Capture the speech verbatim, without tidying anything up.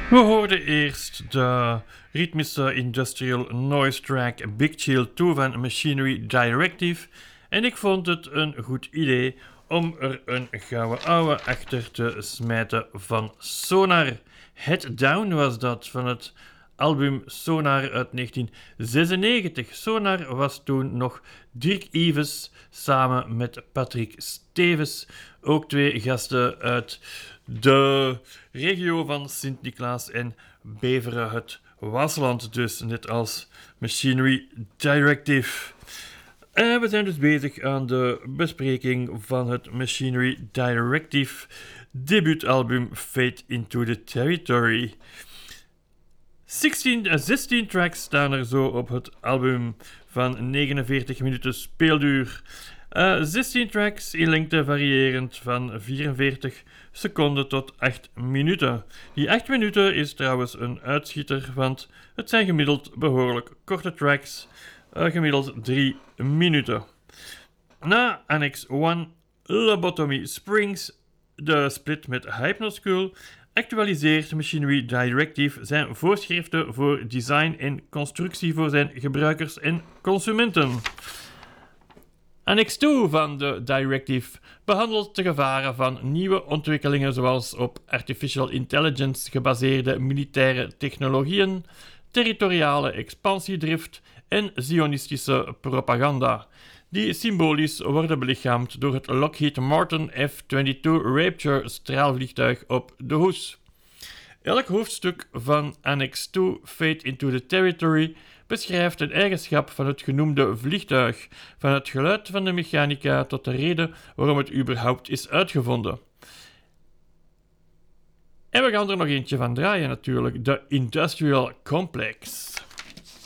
We hoorden eerst de ritmische industrial noise track Big Chill twee van Machinery Directive en ik vond het een goed idee om er een gouden ouwe achter te smijten van Sonar. Head Down was dat van het album Sonar uit negentien zesennegentig. Sonar was toen nog Dirk Yves samen met Patrick Stevens, ook twee gasten uit de regio van Sint-Niklaas en Beveren, het Waasland, dus net als Machinery Directive. En we zijn dus bezig aan de bespreking van het Machinery Directive debuutalbum Fade into the Territory. zestien, zestien tracks staan er zo op het album van negenenveertig minuten speelduur. Uh, zestien tracks in lengte variërend van vierenveertig seconden tot acht minuten. Die acht minuten is trouwens een uitschieter, want het zijn gemiddeld behoorlijk korte tracks, uh, gemiddeld drie minuten. Na Annex één, Lobotomy Springs, de split met Hypnoschool, actualiseert Machinery Directive zijn voorschriften voor design en constructie voor zijn gebruikers en consumenten. Annex twee van de Directive behandelt de gevaren van nieuwe ontwikkelingen zoals op artificial intelligence gebaseerde militaire technologieën, territoriale expansiedrift en zionistische propaganda, die symbolisch worden belichaamd door het Lockheed Martin F tweeëntwintig Raptor straalvliegtuig op de hoes. Elk hoofdstuk van Annex twee Fade into the Territory beschrijft een eigenschap van het genoemde vliegtuig, van het geluid van de mechanica tot de reden waarom het überhaupt is uitgevonden. En we gaan er nog eentje van draaien natuurlijk, de Industrial Complex.